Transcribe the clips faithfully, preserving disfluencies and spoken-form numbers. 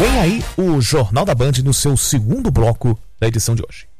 Vem aí o Jornal da Band no seu segundo bloco da edição de hoje.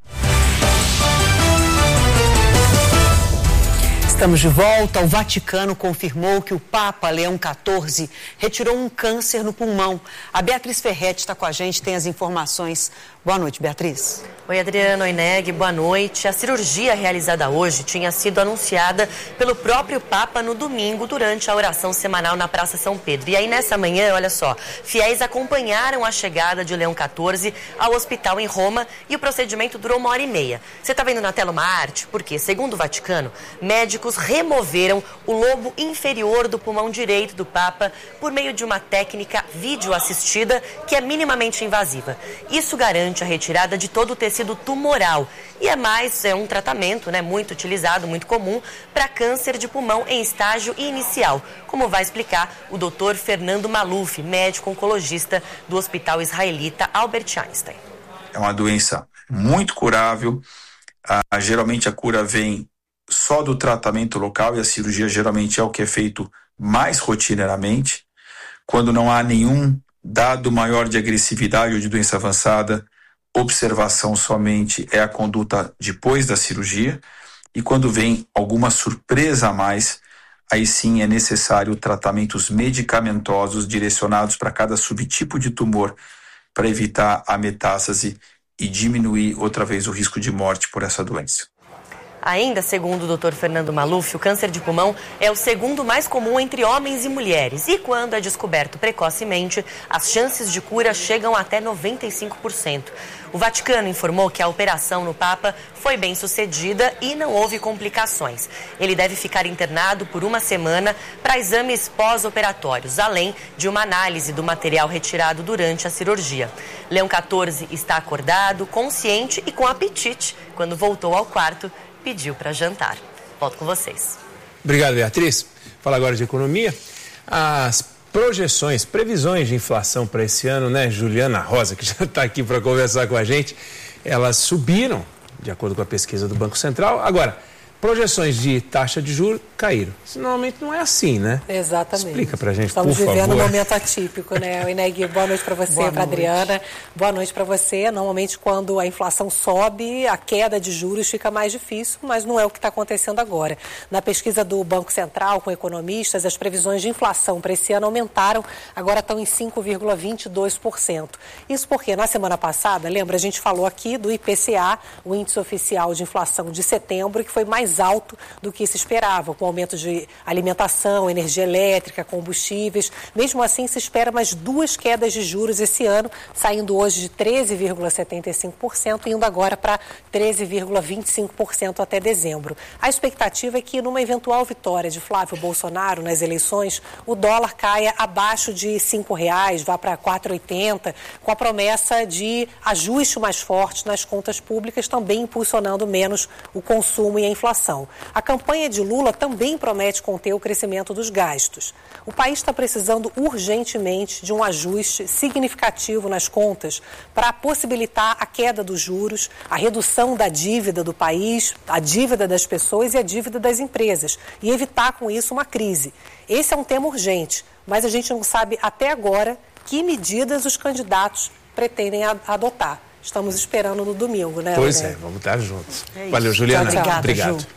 Estamos de volta. O Vaticano confirmou que o Papa Leão quatorze retirou um câncer no pulmão. A Beatriz Ferretti está com a gente, tem as informações. Boa noite, Beatriz. Oi, Adriana, oi, Neg, boa noite. A cirurgia realizada hoje tinha sido anunciada pelo próprio Papa no domingo, durante a oração semanal na Praça São Pedro. E aí, nessa manhã, olha só, fiéis acompanharam a chegada de Leão quatorze ao hospital em Roma e o procedimento durou uma hora e meia. Você está vendo na tela uma arte? Porque, segundo o Vaticano, médicos removeram o lobo inferior do pulmão direito do Papa por meio de uma técnica videoassistida que é minimamente invasiva. Isso garante a retirada de todo o tecido tumoral e é mais é um tratamento, né, muito utilizado, muito comum para câncer de pulmão em estágio inicial, como vai explicar o doutor Fernando Maluf, médico oncologista do Hospital Israelita Albert Einstein. É uma doença muito curável, ah, geralmente a cura vem só do tratamento local e a cirurgia geralmente é o que é feito mais rotineiramente. Quando não há nenhum dado maior de agressividade ou de doença avançada, observação somente é a conduta depois da cirurgia, e quando vem alguma surpresa a mais, aí sim é necessário tratamentos medicamentosos direcionados para cada subtipo de tumor para evitar a metástase e diminuir outra vez o risco de morte por essa doença. Ainda, segundo o doutor Fernando Maluf, o câncer de pulmão é o segundo mais comum entre homens e mulheres. E quando é descoberto precocemente, as chances de cura chegam até noventa e cinco por cento. O Vaticano informou que a operação no Papa foi bem sucedida e não houve complicações. Ele deve ficar internado por uma semana para exames pós-operatórios, além de uma análise do material retirado durante a cirurgia. Leão quatorze está acordado, consciente e com apetite. Quando voltou ao quarto, pediu para jantar. Volto com vocês. Obrigado, Beatriz. Fala agora de economia. As projeções, previsões de inflação para esse ano, né, Juliana Rosa, que já está aqui para conversar com a gente, elas subiram, de acordo com a pesquisa do Banco Central. Agora, projeções de taxa de juros caíram. Isso normalmente não é assim, né? Exatamente. Explica pra gente, Estamos por favor. vivendo um momento atípico, né? Ineg, boa noite para você, para Adriana. Boa noite para você. Normalmente, quando a inflação sobe, a queda de juros fica mais difícil, mas não é o que está acontecendo agora. Na pesquisa do Banco Central com economistas, as previsões de inflação para esse ano aumentaram, agora estão em cinco vírgula vinte e dois por cento. Isso porque, na semana passada, lembra, a gente falou aqui do I P C A, o Índice Oficial de Inflação de setembro, que foi mais alto do que se esperava, com aumento de alimentação, energia elétrica, combustíveis. Mesmo assim, se espera mais duas quedas de juros esse ano, saindo hoje de treze vírgula setenta e cinco por cento e indo agora para treze vírgula vinte e cinco por cento até dezembro. A expectativa é que, numa eventual vitória de Flávio Bolsonaro nas eleições, o dólar caia abaixo de cinco reais, vá para quatro reais e oitenta centavos, com a promessa de ajuste mais forte nas contas públicas, também impulsionando menos o consumo e a inflação. A campanha de Lula também promete conter o crescimento dos gastos. O país está precisando urgentemente de um ajuste significativo nas contas para possibilitar a queda dos juros, a redução da dívida do país, a dívida das pessoas e a dívida das empresas, e evitar com isso uma crise. Esse é um tema urgente, mas a gente não sabe até agora que medidas os candidatos pretendem adotar. Estamos esperando no domingo, né? Pois né? é, vamos estar juntos. É Valeu, Juliana. Tchau, tchau. Obrigado. Ju.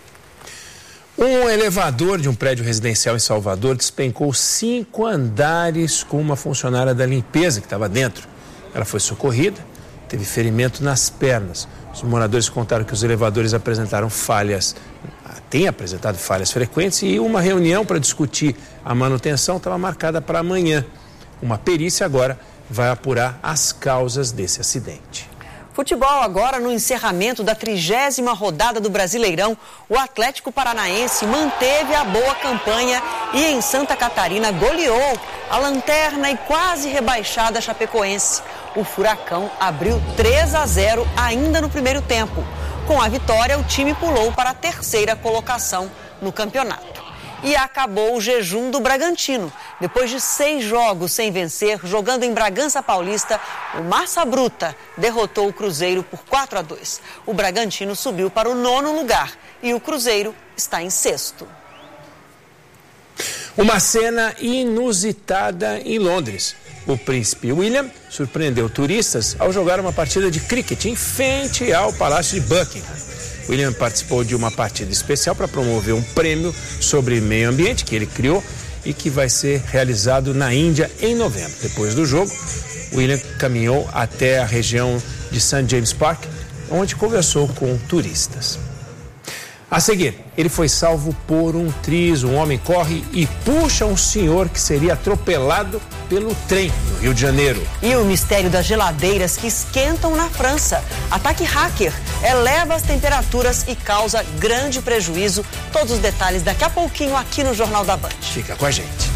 Um elevador de um prédio residencial em Salvador despencou cinco andares com uma funcionária da limpeza que estava dentro. Ela foi socorrida, teve ferimento nas pernas. Os moradores contaram que os elevadores apresentaram falhas, têm apresentado falhas frequentes, e uma reunião para discutir a manutenção estava marcada para amanhã. Uma perícia agora vai apurar as causas desse acidente. Futebol agora no encerramento da trigésima rodada do Brasileirão. O Atlético Paranaense manteve a boa campanha e em Santa Catarina goleou a lanterna e quase rebaixada Chapecoense. O Furacão abriu três a zero ainda no primeiro tempo. Com a vitória, o time pulou para a terceira colocação no campeonato. E acabou o jejum do Bragantino. Depois de seis jogos sem vencer, jogando em Bragança Paulista, o Massa Bruta derrotou o Cruzeiro por quatro a dois. O Bragantino subiu para o nono lugar e o Cruzeiro está em sexto. Uma cena inusitada em Londres. O príncipe William surpreendeu turistas ao jogar uma partida de cricket em frente ao Palácio de Buckingham. William participou de uma partida especial para promover um prêmio sobre meio ambiente que ele criou e que vai ser realizado na Índia em novembro. Depois do jogo, William caminhou até a região de Saint James Park, onde conversou com turistas. A seguir, ele foi salvo por um triz. Um homem corre e puxa um senhor que seria atropelado pelo trem no Rio de Janeiro. E o mistério das geladeiras que esquentam na França. Ataque hacker eleva as temperaturas e causa grande prejuízo. Todos os detalhes daqui a pouquinho aqui no Jornal da Band. Fica com a gente.